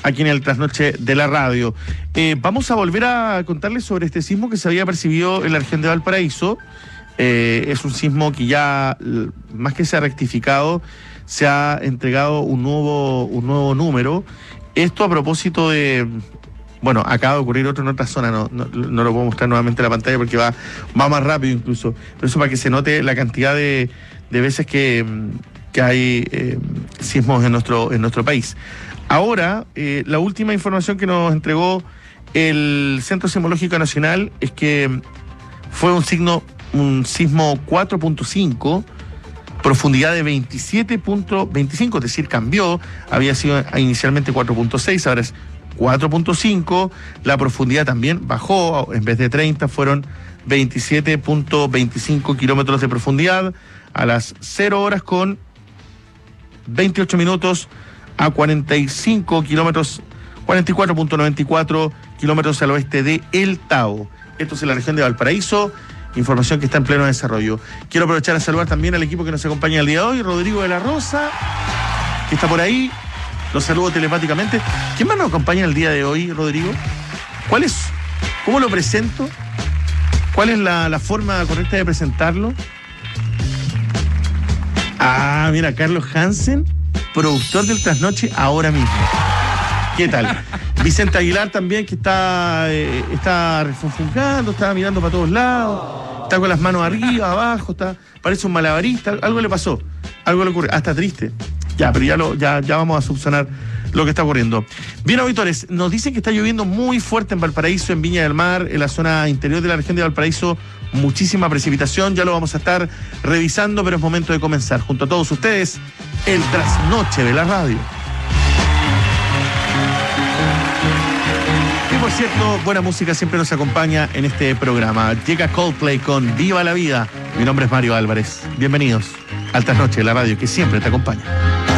aquí en el Trasnoche de la Radio. Vamos a volver a contarles sobre este sismo que se había percibido en la región de Valparaíso. Es un sismo que ya, más que se ha rectificado, se ha entregado un nuevo número. Esto a propósito de... Bueno, acaba de ocurrir otro en otra zona, no lo puedo mostrar nuevamente en la pantalla porque va más rápido incluso. Pero eso para que se note la cantidad de veces que hay sismos en nuestro país. Ahora, la última información que nos entregó el Centro Sismológico Nacional es que fue un sismo 4.5, profundidad de 27.25, es decir, cambió, había sido inicialmente 4.6, ahora es 4.5, la profundidad también bajó, en vez de 30 fueron 27.25 kilómetros de profundidad a las 0 horas con 28 minutos a 45 kilómetros, 44.94 kilómetros al oeste de El Tao. Esto es en la región de Valparaíso, información que está en pleno desarrollo. Quiero aprovechar a saludar también al equipo que nos acompaña el día de hoy, Rodrigo de la Rosa, que está por ahí. Los saludo telepáticamente. ¿Quién más nos acompaña el día de hoy, Rodrigo? ¿Cómo lo presento? ¿Cuál es la forma correcta de presentarlo? Ah, mira, Carlos Hansen, productor del Trasnoche ahora mismo. ¿Qué tal? Vicente Aguilar también, que está refunfuncando, está mirando para todos lados, está con las manos arriba, abajo, parece un malabarista, algo le pasó, algo le ocurre, está triste. Ya, pero ya vamos a subsanar lo que está ocurriendo. Bien, auditores, nos dicen que está lloviendo muy fuerte en Valparaíso, en Viña del Mar, en la zona interior de la región de Valparaíso, muchísima precipitación, ya lo vamos a estar revisando, pero es momento de comenzar. Junto a todos ustedes, el Trasnoche de la Radio. Y por cierto, buena música siempre nos acompaña en este programa. Llega Coldplay con Viva la Vida. Mi nombre es Mario Álvarez. Bienvenidos al Trasnoche de la Radio, que siempre te acompaña.